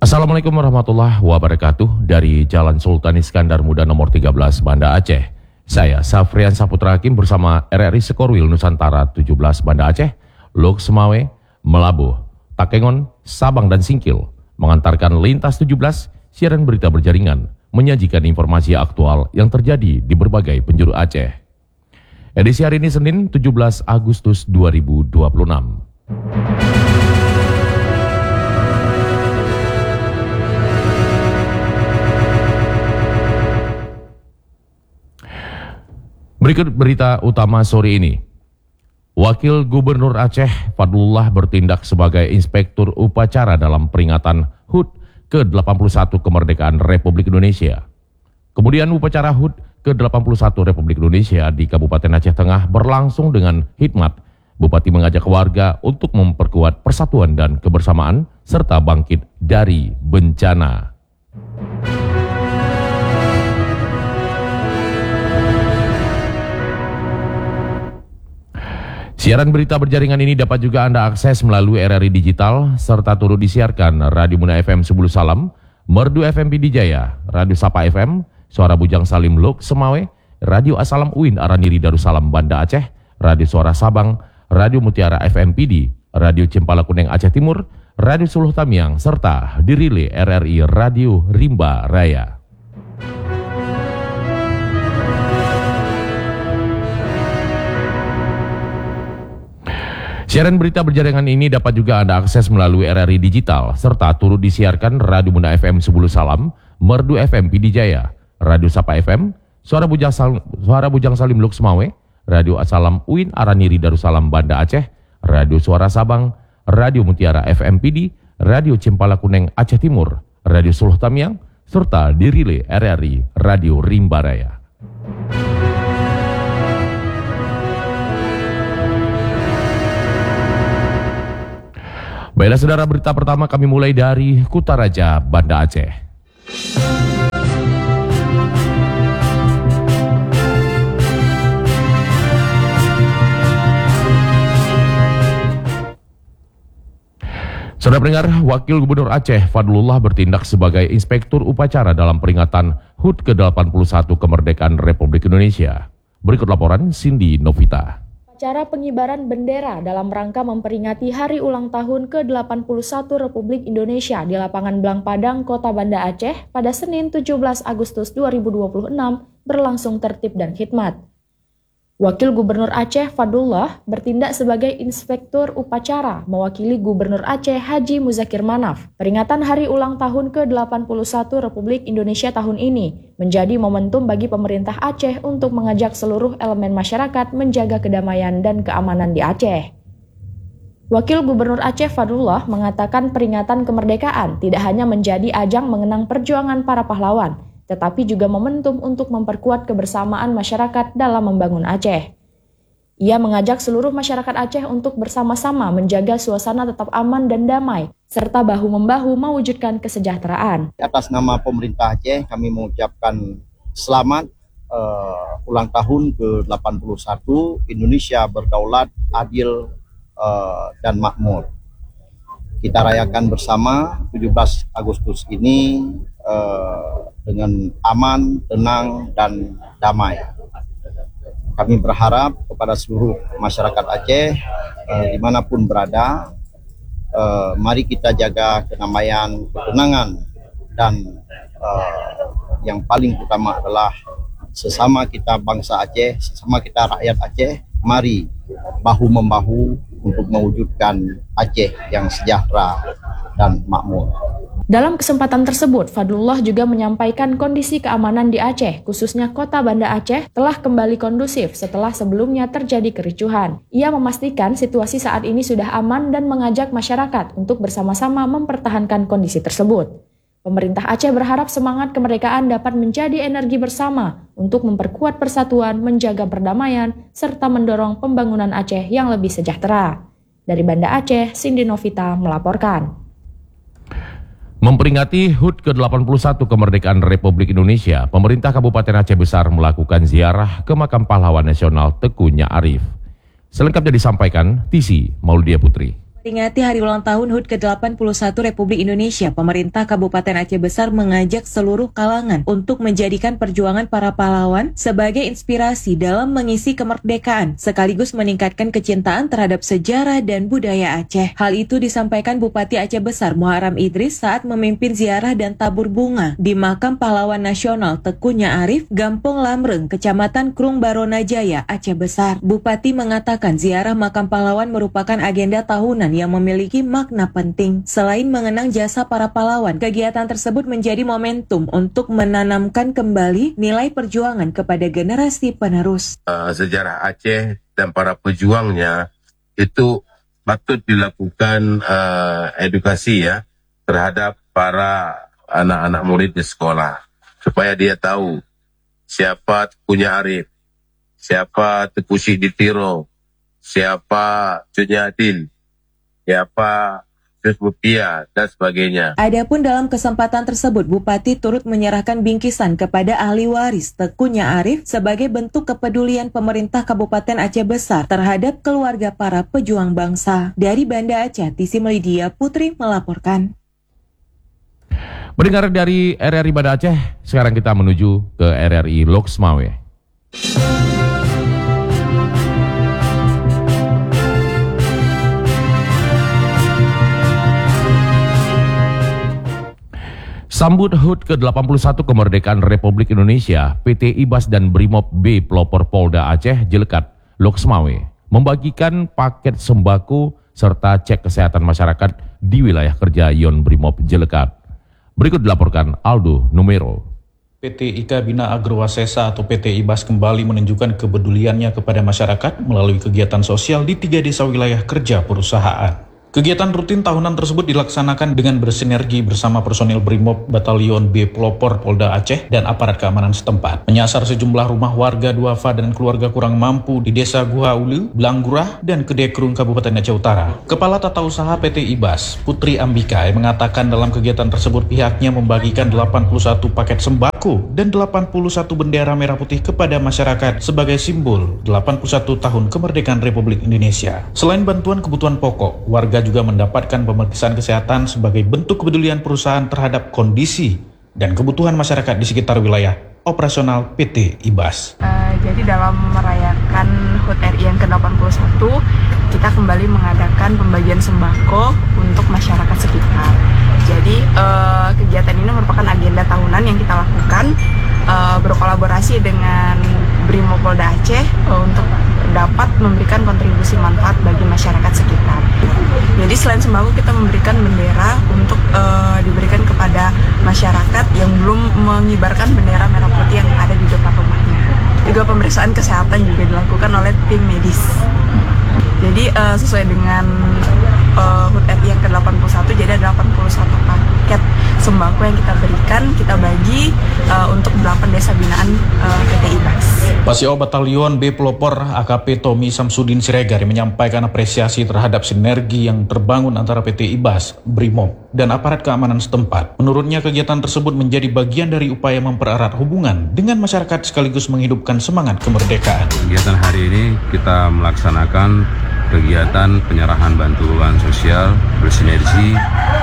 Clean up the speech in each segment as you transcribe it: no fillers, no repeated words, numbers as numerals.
Assalamualaikum warahmatullahi wabarakatuh. Dari Jalan Sultan Iskandar Muda nomor 13 Banda Aceh. Saya Safrian Saputra Hakim bersama RRI Sekorwil Nusantara 17 Banda Aceh, Lok Semawe, Melabuh, Takengon, Sabang dan Singkil mengantarkan lintas 17 siaran berita berjaringan menyajikan informasi aktual yang terjadi di berbagai penjuru Aceh. Edisi hari ini Senin 17 Agustus 2026. Berikut berita utama sore ini. Wakil Gubernur Aceh Fadlullah bertindak sebagai inspektur upacara dalam peringatan HUT ke-81 kemerdekaan Republik Indonesia. Kemudian upacara HUT ke-81 Republik Indonesia di Kabupaten Aceh Tengah berlangsung dengan hikmat. Bupati mengajak warga untuk memperkuat persatuan dan kebersamaan serta bangkit dari bencana. Siaran berita berjaringan ini dapat juga Anda akses melalui RRI Digital, serta turut disiarkan Radio Muna FM Sebulu Salam, Merdu FM Pidi Jaya, Radio Sapa FM, Suara Bujang Salim Lok Semawe, Radio Asalam UIN Araniri Darussalam Banda Aceh, Radio Suara Sabang, Radio Mutiara FM Pidi, Radio Cempala Kuneng Aceh Timur, Radio Suluh Tamiang, serta dirile RRI Radio Rimba Raya. Siaran berita berjaringan ini dapat juga Anda akses melalui RRI Digital, serta turut disiarkan Radio Muna FM Sebulu Salam, Merdu FM Pidi Jaya, Radio Sapa FM, Suara Bujang Salim Lok Semawe, Radio Asalam UIN Araniri Darussalam Banda Aceh, Radio Suara Sabang, Radio Mutiara FM Pidi, Radio Cempala Kuneng Aceh Timur, Radio Suluh Tamiang, serta dirile RRI Radio Rimba Raya. Baiklah saudara, berita pertama kami mulai dari Kutaraja, Banda Aceh. Saudara pendengar, Wakil Gubernur Aceh Fadlullah bertindak sebagai inspektur upacara dalam peringatan HUT ke-81 kemerdekaan Republik Indonesia. Berikut laporan Cindy Novita. Acara pengibaran bendera dalam rangka memperingati hari ulang tahun ke-81 Republik Indonesia di lapangan Blang Padang, Kota Banda Aceh pada Senin 17 Agustus 2026 berlangsung tertib dan khidmat. Wakil Gubernur Aceh Fadlullah bertindak sebagai inspektur upacara mewakili Gubernur Aceh Haji Muzakir Manaf. Peringatan hari ulang tahun ke-81 Republik Indonesia tahun ini menjadi momentum bagi pemerintah Aceh untuk mengajak seluruh elemen masyarakat menjaga kedamaian dan keamanan di Aceh. Wakil Gubernur Aceh Fadlullah mengatakan peringatan kemerdekaan tidak hanya menjadi ajang mengenang perjuangan para pahlawan, tetapi juga momentum untuk memperkuat kebersamaan masyarakat dalam membangun Aceh. Ia mengajak seluruh masyarakat Aceh untuk bersama-sama menjaga suasana tetap aman dan damai, serta bahu-membahu mewujudkan kesejahteraan. Atas nama pemerintah Aceh, kami mengucapkan selamat ulang tahun ke-81 Indonesia berdaulat, adil, dan makmur. Kita rayakan bersama 17 Agustus ini dengan aman, tenang, dan damai. Kami berharap kepada seluruh masyarakat Aceh dimanapun berada, mari kita jaga kedamaian, ketenangan, dan yang paling utama adalah sesama kita bangsa Aceh, sesama kita rakyat Aceh, mari bahu-membahu untuk mewujudkan Aceh yang sejahtera dan makmur. Dalam kesempatan tersebut, Fadlullah juga menyampaikan kondisi keamanan di Aceh, khususnya Kota Banda Aceh, telah kembali kondusif setelah sebelumnya terjadi kericuhan. Ia memastikan situasi saat ini sudah aman dan mengajak masyarakat untuk bersama-sama mempertahankan kondisi tersebut. Pemerintah Aceh berharap semangat kemerdekaan dapat menjadi energi bersama untuk memperkuat persatuan, menjaga perdamaian, serta mendorong pembangunan Aceh yang lebih sejahtera. Dari Banda Aceh, Cindy Novita melaporkan. Memperingati HUT ke-81 kemerdekaan Republik Indonesia, pemerintah Kabupaten Aceh Besar melakukan ziarah ke makam pahlawan nasional Teuku Nya Arif. Selengkapnya disampaikan Tisi Maulidia Putri. Peringati hari ulang tahun HUT ke-81 Republik Indonesia, pemerintah Kabupaten Aceh Besar mengajak seluruh kalangan untuk menjadikan perjuangan para pahlawan sebagai inspirasi dalam mengisi kemerdekaan, sekaligus meningkatkan kecintaan terhadap sejarah dan budaya Aceh. Hal itu disampaikan Bupati Aceh Besar Muharram Idris saat memimpin ziarah dan tabur bunga di Makam Pahlawan Nasional Tekunya Arif, Gampong Lamreng, Kecamatan Krung Barona Jaya, Aceh Besar. Bupati mengatakan ziarah Makam Pahlawan merupakan agenda tahunan yang memiliki makna penting. Selain mengenang jasa para pahlawan, kegiatan tersebut menjadi momentum untuk menanamkan kembali nilai perjuangan kepada generasi penerus. Sejarah Aceh dan para pejuangnya itu patut dilakukan edukasi ya terhadap para anak-anak murid di sekolah supaya dia tahu siapa Tekunya Arif, siapa Tengku Syihdi Tiro, siapa Cunyadin, siapa Bupia, dan sebagainya. Adapun dalam kesempatan tersebut, Bupati turut menyerahkan bingkisan kepada ahli waris Tekunya Arif sebagai bentuk kepedulian pemerintah Kabupaten Aceh Besar terhadap keluarga para pejuang bangsa. Dari Banda Aceh, Tisi Melidia Putri melaporkan. Mendengar dari RRI Banda Aceh, sekarang kita menuju ke RRI Lok Semawe. Sambut HUT ke-81 kemerdekaan Republik Indonesia, PT IBAS dan Brimob B Pelopor Polda Aceh Jelekat, Lok Semawe, membagikan paket sembako serta cek kesehatan masyarakat di wilayah kerja Yon Brimob Jelekat. Berikut dilaporkan Aldo Numero. PT Ika Bina Agrowasesa atau PT IBAS kembali menunjukkan kepeduliannya kepada masyarakat melalui kegiatan sosial di 3 desa wilayah kerja perusahaan. Kegiatan rutin tahunan tersebut dilaksanakan dengan bersinergi bersama personil Brimob Batalion B Pelopor Polda Aceh dan aparat keamanan setempat. Menyasar sejumlah rumah warga duafa dan keluarga kurang mampu di Desa Guha Ulu, Belanggurah, dan Kedekrung, Kabupaten Aceh Utara. Kepala Tata Usaha PT IBAS, Putri Ambika, mengatakan dalam kegiatan tersebut pihaknya membagikan 81 paket sembako dan 81 bendera merah putih kepada masyarakat sebagai simbol 81 tahun kemerdekaan Republik Indonesia. Selain bantuan kebutuhan pokok, warga juga mendapatkan pemeriksaan kesehatan sebagai bentuk kepedulian perusahaan terhadap kondisi dan kebutuhan masyarakat di sekitar wilayah operasional PT IBAS. Jadi dalam merayakan HUT RI yang ke-81, kita kembali mengadakan pembagian sembako untuk masyarakat sekitar. Jadi kegiatan ini merupakan agenda tahunan yang kita lakukan berkolaborasi dengan Brimob Polda Aceh untuk dapat memberikan kontribusi manfaat bagi masyarakat sekitar. Jadi selain sembako, kita memberikan bendera untuk diberikan kepada masyarakat yang belum mengibarkan bendera merah putih yang ada di depan rumahnya. Juga pemeriksaan kesehatan juga dilakukan oleh tim medis. Jadi sesuai dengan HUT RI yang ke-81, jadi ada 81 paket sembako yang kita berikan, kita bagi untuk 8 desa binaan PT IBAS. Pasio Batalion B Pelopor AKP Tommy Samsudin Siregar menyampaikan apresiasi terhadap sinergi yang terbangun antara PT IBAS, Brimob, dan aparat keamanan setempat. Menurutnya kegiatan tersebut menjadi bagian dari upaya mempererat hubungan dengan masyarakat sekaligus menghidupkan semangat kemerdekaan. Kegiatan hari ini kita melaksanakan kegiatan penyerahan bantuan sosial bersinergi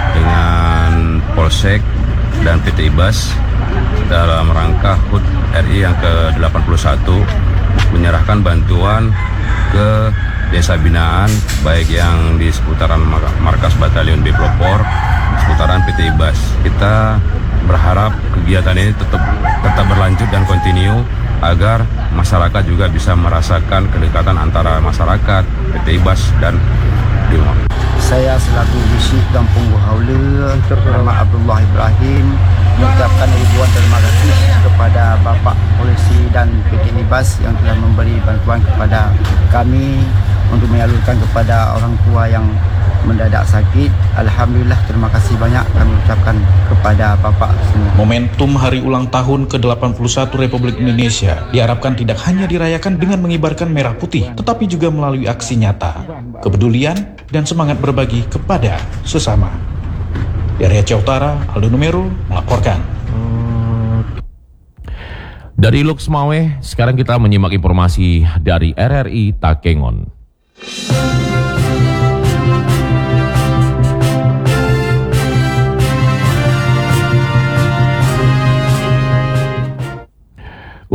dengan Polsek dan PT IBAS dalam rangka HUT RI yang ke-81 menyerahkan bantuan ke desa binaan baik yang di seputaran markas Batalion B Pelopor, seputaran PT IBAS. Kita berharap kegiatan ini tetap berlanjut dan kontinu agar masyarakat juga bisa merasakan kedekatan antara masyarakat, PT IBAS, dan Brimob. Saya selaku Bisi Kampung Guhaule, nama Abdullah Ibrahim, mengucapkan ribuan terima kasih kepada Bapak Polisi dan PT IBAS yang telah memberi bantuan kepada kami untuk menyalurkan kepada orang tua yang mendadak sakit. Alhamdulillah, terima kasih banyak kami ucapkan kepada Bapak semua. Momentum hari ulang tahun ke-81 Republik Indonesia diharapkan tidak hanya dirayakan dengan mengibarkan merah putih, tetapi juga melalui aksi nyata, kepedulian, dan semangat berbagi kepada sesama. Dari Aceh Utara, Aldo Numero melaporkan. Dari Lok Semawe, sekarang kita menyimak informasi dari RRI Takengon.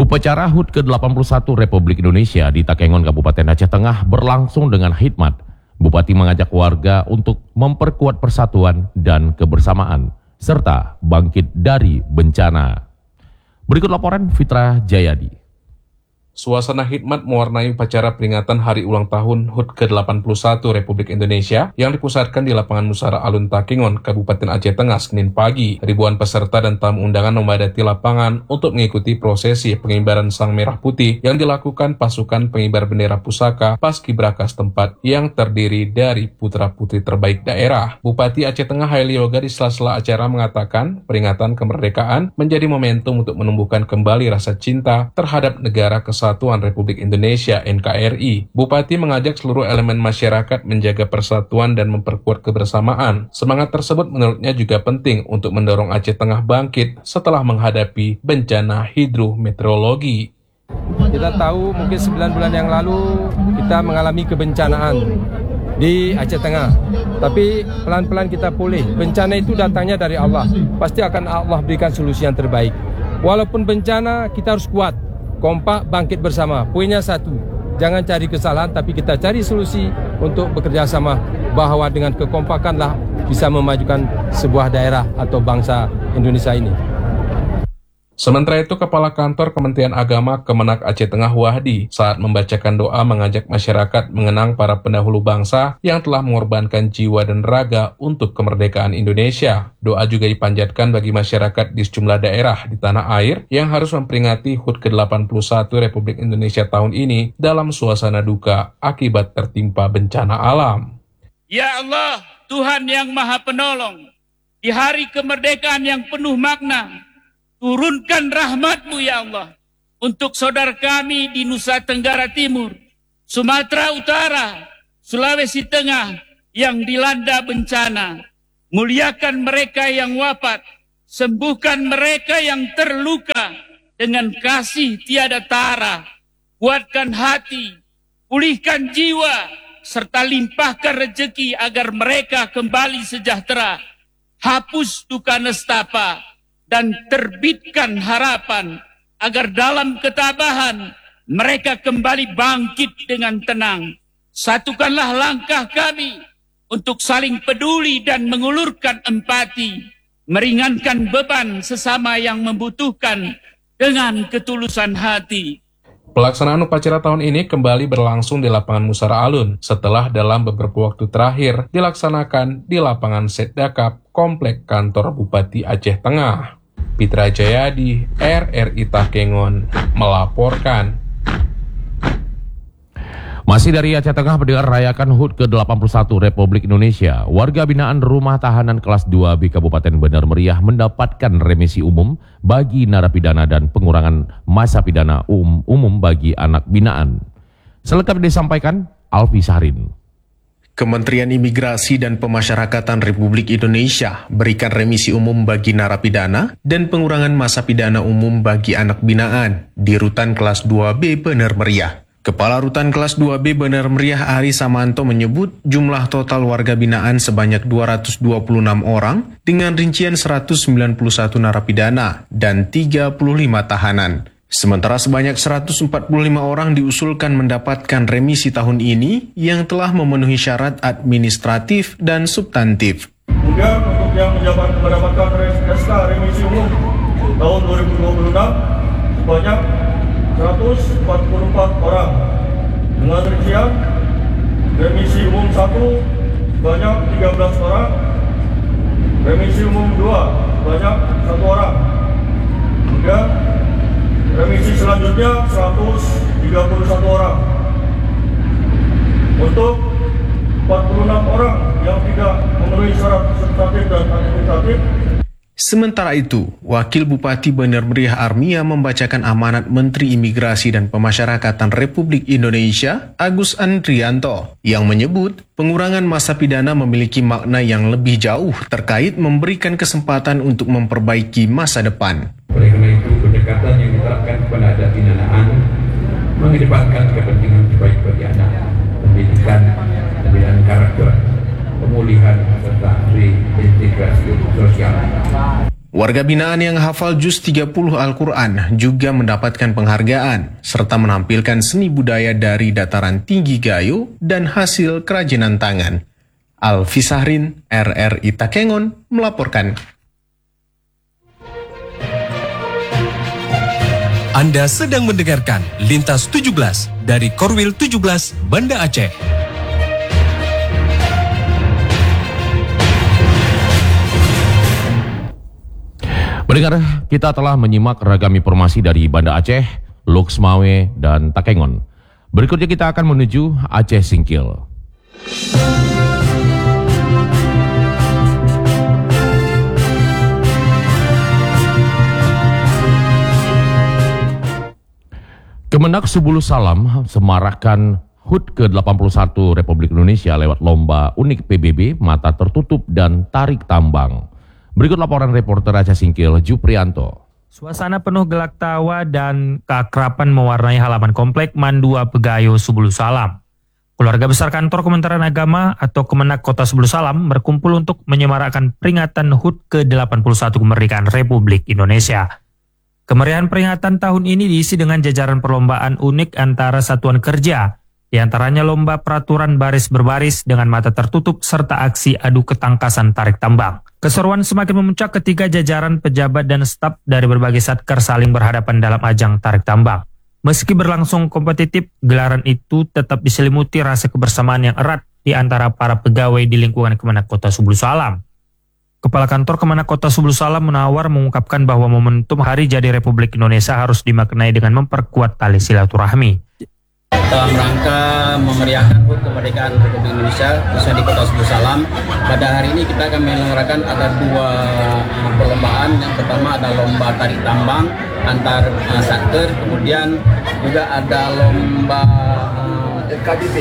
Upacara HUT ke-81 Republik Indonesia di Takengon, Kabupaten Aceh Tengah berlangsung dengan hikmat. Bupati mengajak warga untuk memperkuat persatuan dan kebersamaan, serta bangkit dari bencana. Berikut laporan Fitra Jayadi. Suasana hikmat mewarnai upacara peringatan Hari Ulang Tahun HUT ke-81 Republik Indonesia yang dipusatkan di lapangan Musara Alun Takengon, Kabupaten Aceh Tengah, Senin pagi. Ribuan peserta dan tamu undangan memadati lapangan untuk mengikuti prosesi pengibaran Sang Merah Putih yang dilakukan pasukan pengibar bendera pusaka Paskibraka setempat yang terdiri dari putra-putri terbaik daerah. Bupati Aceh Tengah Haili Yoga di sela-sela acara mengatakan peringatan kemerdekaan menjadi momentum untuk menumbuhkan kembali rasa cinta terhadap negara kesatuan Republik Indonesia NKRI. Bupati mengajak seluruh elemen masyarakat menjaga persatuan dan memperkuat kebersamaan. Semangat tersebut menurutnya juga penting untuk mendorong Aceh Tengah bangkit setelah menghadapi bencana hidrometeorologi. Kita tahu mungkin 9 bulan yang lalu kita mengalami kebencanaan di Aceh Tengah. Tapi pelan-pelan kita pulih. Bencana itu datangnya dari Allah. Pasti akan Allah berikan solusi yang terbaik. Walaupun bencana, kita harus kuat, kompak, bangkit bersama. Poinnya satu, jangan cari kesalahan, tapi kita cari solusi untuk bekerja sama, bahwa dengan kekompakanlah bisa memajukan sebuah daerah atau bangsa Indonesia ini. Sementara itu, Kepala Kantor Kementerian Agama Kemenak Aceh Tengah Wahdi saat membacakan doa mengajak masyarakat mengenang para pendahulu bangsa yang telah mengorbankan jiwa dan raga untuk kemerdekaan Indonesia. Doa juga dipanjatkan bagi masyarakat di sejumlah daerah di tanah air yang harus memperingati HUT ke-81 Republik Indonesia tahun ini dalam suasana duka akibat tertimpa bencana alam. Ya Allah, Tuhan yang Maha Penolong, di hari kemerdekaan yang penuh makna, turunkan rahmat-Mu ya Allah untuk saudara kami di Nusa Tenggara Timur, Sumatera Utara, Sulawesi Tengah yang dilanda bencana. Muliakan mereka yang wafat, sembuhkan mereka yang terluka dengan kasih tiada tara. Kuatkan hati, pulihkan jiwa, serta limpahkan rezeki agar mereka kembali sejahtera. Hapus duka nestapa dan terbitkan harapan agar dalam ketabahan mereka kembali bangkit dengan tenang. Satukanlah langkah kami untuk saling peduli dan mengulurkan empati, meringankan beban sesama yang membutuhkan dengan ketulusan hati. Pelaksanaan upacara tahun ini kembali berlangsung di lapangan Musara Alun setelah dalam beberapa waktu terakhir dilaksanakan di lapangan Setdakap Komplek Kantor Bupati Aceh Tengah. Fitra Jayadi, RRI Takengon, melaporkan. Masih dari Aceh Tengah, mendengar rayakan HUT ke-81 Republik Indonesia, warga binaan Rumah Tahanan Kelas 2B Kabupaten Bener Meriah mendapatkan remisi umum bagi narapidana dan pengurangan masa pidana umum bagi anak binaan. Selengkapnya disampaikan Alfi Sahrin. Kementerian Imigrasi dan Pemasyarakatan Republik Indonesia berikan remisi umum bagi narapidana dan pengurangan masa pidana umum bagi anak binaan di Rutan Kelas 2B Bener Meriah. Kepala Rutan Kelas 2B Bener Meriah Ari Samanto menyebut jumlah total warga binaan sebanyak 226 orang dengan rincian 191 narapidana dan 35 tahanan. Sementara sebanyak 145 orang diusulkan mendapatkan remisi tahun ini yang telah memenuhi syarat administratif dan substantif. Kemudian untuk yang mendapatkan SK remisi umum tahun 2026 sebanyak 144 orang dengan rincian remisi umum 1 sebanyak 13 orang, remisi umum 2 sebanyak 1 orang. Kemudian remisi selanjutnya 131 orang. Untuk 46 orang yang tidak memenuhi syarat substantif dan administratif. Sementara itu, Wakil Bupati Bener Meriah Armia membacakan amanat Menteri Imigrasi dan Pemasyarakatan Republik Indonesia, Agus Andrianto, yang menyebut pengurangan masa pidana memiliki makna yang lebih jauh terkait memberikan kesempatan untuk memperbaiki masa depan. Oleh karena itu, pendekatan yang diterapkan kepada adat binaan mengedepankan kepentingan terbaik bagi anak, pendidikan, pembinaan karakter, pemulihan serta reintegrasi sosial. Warga binaan yang hafal juz 30 Al-Quran juga mendapatkan penghargaan, serta menampilkan seni budaya dari dataran tinggi Gayo dan hasil kerajinan tangan. Alfi Sahrin, RRI Takengon, melaporkan. Anda sedang mendengarkan Lintas 17 dari Korwil 17 Banda Aceh. Pendengar, kita telah menyimak ragam informasi dari Banda Aceh, Luxmawe, dan Takengon. Berikutnya kita akan menuju Aceh Singkil. Kemenak Subulu Salam semarakkan HUT ke-81 Republik Indonesia lewat lomba unik PBB, mata tertutup, dan tarik tambang. Berikut laporan reporter Aceh Singkil, Juprianto. Suasana penuh gelak tawa dan keakraban mewarnai halaman komplek Mandua Pegayo Subulu Salam. Keluarga besar kantor Kementerian Agama atau Kemenak Kota Subulu Salam berkumpul untuk menyemarakkan peringatan HUT ke-81 kemerdekaan Republik Indonesia. Kemeriahan peringatan tahun ini diisi dengan jajaran perlombaan unik antara satuan kerja, di antaranya lomba peraturan baris berbaris dengan mata tertutup serta aksi adu ketangkasan tarik tambang. Keseruan semakin memuncak ketika jajaran pejabat dan staf dari berbagai satker saling berhadapan dalam ajang tarik tambang. Meski berlangsung kompetitif, gelaran itu tetap diselimuti rasa kebersamaan yang erat di antara para pegawai di lingkungan Kemenak Kota Subulu Salam. Kepala Kantor Kemenak Kota Subulu Salam Munawar mengungkapkan bahwa momentum Hari Jadi Republik Indonesia harus dimaknai dengan memperkuat tali silaturahmi. Dalam rangka memeriahkan HUT kemerdekaan Republik Indonesia, khususnya di Kota Subulu Salam, pada hari ini kita akan menyelenggarakan ada dua perlombaan. Yang pertama ada lomba tarik tambang antar satker, kemudian juga ada lomba KBB.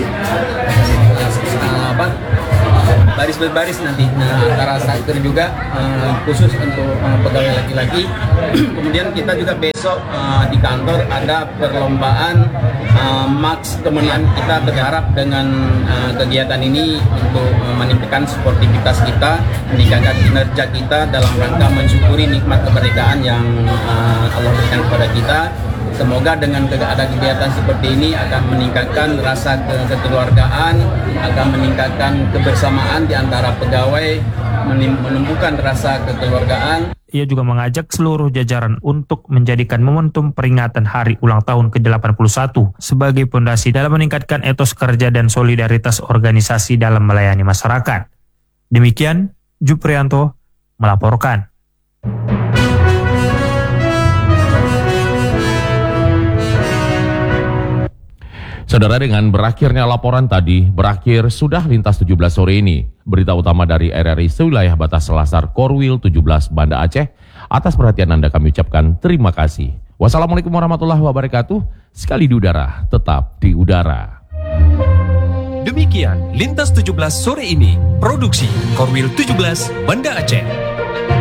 Baris berbaris nanti antara satker juga khusus untuk pegawai laki-laki. Kemudian kita juga besok di kantor ada perlombaan Max Kemenang. Kita berharap dengan kegiatan ini untuk meningkatkan sportivitas kita, meningkatkan kinerja kita dalam rangka mensyukuri nikmat kemerdekaan yang Allah berikan kepada kita. Semoga dengan ada kegiatan seperti ini akan meningkatkan rasa kekeluargaan, akan meningkatkan kebersamaan di antara pegawai, menumbuhkan rasa kekeluargaan. Ia juga mengajak seluruh jajaran untuk menjadikan momentum peringatan Hari Ulang Tahun ke-81 sebagai fondasi dalam meningkatkan etos kerja dan solidaritas organisasi dalam melayani masyarakat. Demikian, Juprianto melaporkan. Saudara, dengan berakhirnya laporan tadi, berakhir sudah Lintas 17 sore ini. Berita utama dari RRI sewilayah batas Selasar Korwil 17 Banda Aceh. Atas perhatian Anda kami ucapkan terima kasih. Wassalamualaikum warahmatullahi wabarakatuh. Sekali di udara, tetap di udara. Demikian Lintas 17 sore ini. Produksi Korwil 17 Banda Aceh.